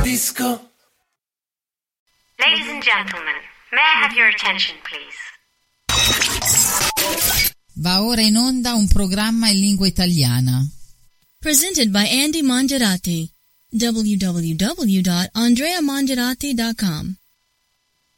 disco. Ladies and gentlemen, may I have your attention, please? Va ora in onda un programma in lingua italiana. Presented by Andy Mangiarati. www.andreamangiarati.com